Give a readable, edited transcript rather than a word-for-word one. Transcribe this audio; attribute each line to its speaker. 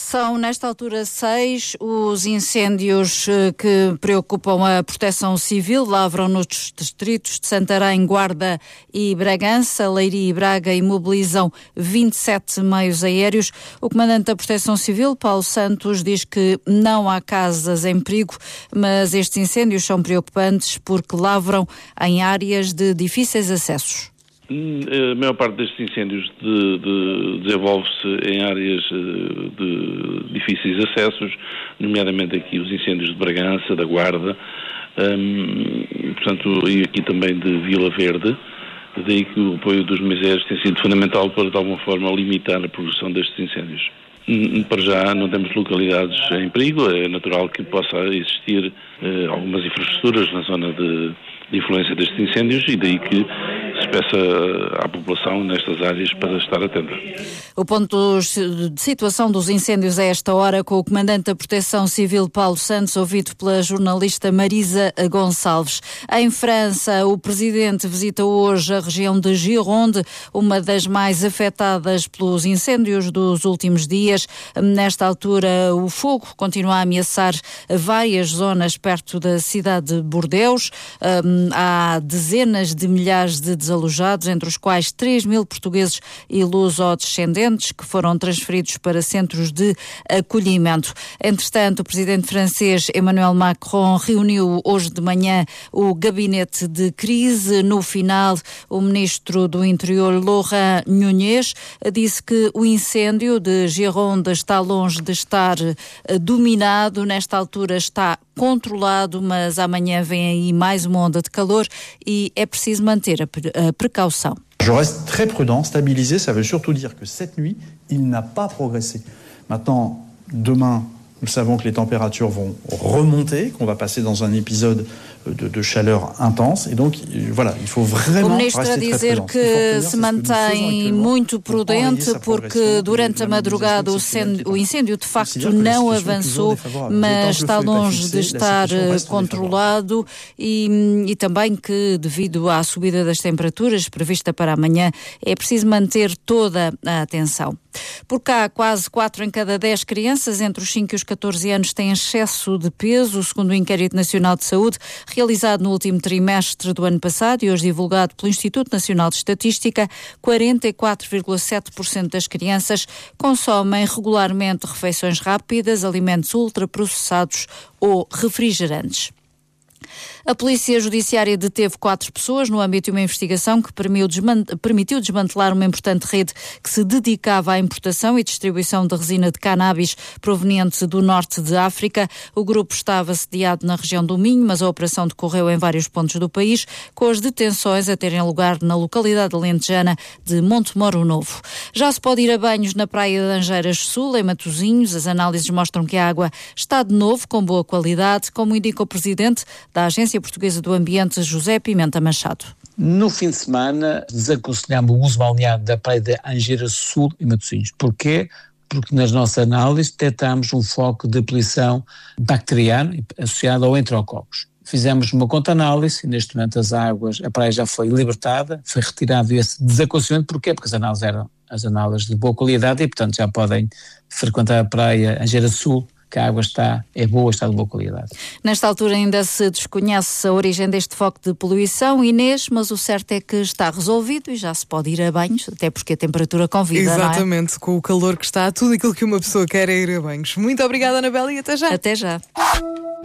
Speaker 1: São, nesta altura, 6 os incêndios que preocupam a Proteção Civil. Lavram nos distritos de Santarém, Guarda e Bragança, Leiria e Braga, e mobilizam 27 meios aéreos. O comandante da Proteção Civil, Paulo Santos, diz que não há casas em perigo, mas estes incêndios são preocupantes porque lavram em áreas de difíceis acessos.
Speaker 2: A maior parte destes incêndios desenvolve-se em áreas de difíceis acessos, nomeadamente aqui os incêndios de Bragança, da Guarda, portanto, e aqui também de Vila Verde. Daí que o apoio dos meios tem sido fundamental para, de alguma forma, limitar a progressão destes incêndios. Para já não temos localidades em perigo, é natural que possa existir algumas infraestruturas na zona de influência destes incêndios, e daí que se peça à população nestas áreas para estar atenta.
Speaker 1: O ponto de situação dos incêndios a esta hora com o comandante da Proteção Civil, Paulo Santos, ouvido pela jornalista Marisa Gonçalves. Em França, o presidente visita hoje a região de Gironde, uma das mais afetadas pelos incêndios dos últimos dias. Nesta altura, o fogo continua a ameaçar várias zonas perto da cidade de Bordeaux. Há dezenas de milhares de desalojados, entre os quais 3.000 portugueses e luso-descendentes que foram transferidos para centros de acolhimento. Entretanto, o presidente francês Emmanuel Macron reuniu hoje de manhã o gabinete de crise. No final, o ministro do Interior, Laurent Nunez, disse que o incêndio de Gironde está longe de estar dominado. Nesta altura está controlado, mas amanhã vem aí mais uma onda de calor e é preciso manter a precaução.
Speaker 3: Je reste très prudent, stabilisé, ça veut surtout dire que cette nuit, il n'a pas progressé. Maintenant, demain, nous savons que les températures vont remonter, qu'on va passer dans un épisode de chaleur intense, et donc voilà, il faut vraiment rester très prudent.
Speaker 1: O ministro a dizer que se mantém muito prudente porque durante a madrugada o incêndio de facto não avançou, mas está longe de estar controlado, e também que devido à subida das temperaturas prevista para amanhã é preciso manter toda a atenção. Por cá, quase 4 em cada 10 crianças entre os 5 e os 14 anos têm excesso de peso, segundo o Inquérito Nacional de Saúde, realizado no último trimestre do ano passado e hoje divulgado pelo Instituto Nacional de Estatística. 44,7% das crianças consomem regularmente refeições rápidas, alimentos ultraprocessados ou refrigerantes. A Polícia Judiciária deteve 4 pessoas no âmbito de uma investigação que permitiu desmantelar uma importante rede que se dedicava à importação e distribuição de resina de cannabis proveniente do norte de África. O grupo estava sediado na região do Minho, mas a operação decorreu em vários pontos do país, com as detenções a terem lugar na localidade alentejana de Montemoro Novo. Já se pode ir a banhos na Praia de Angeiras Sul, em Matosinhos. As análises mostram que a água está de novo com boa qualidade, como indica o presidente da Agência Portuguesa do Ambiente, José Pimenta Machado.
Speaker 4: No fim de semana, desaconselhamos o uso balnear da Praia de Angeiras Sul e Matosinhos. Porquê? Porque nas nossas análises detectámos um foco de poluição bacteriana associado ao enterococos. Fizemos uma conta-análise e neste momento a praia já foi libertada, foi retirado esse desaconselhamento. Porquê? Porque as análises eram as análises de boa qualidade e, portanto, já podem frequentar a Praia Angeiras Sul, que a água é boa, está de boa qualidade.
Speaker 1: Nesta altura ainda se desconhece a origem deste foco de poluição, Inês, mas o certo é que está resolvido e já se pode ir a banhos, até porque a temperatura convida.
Speaker 5: Exatamente,
Speaker 1: não é?
Speaker 5: Com o calor que está, tudo aquilo que uma pessoa quer é ir a banhos. Muito obrigada, Anabela, e até já.
Speaker 1: Até já.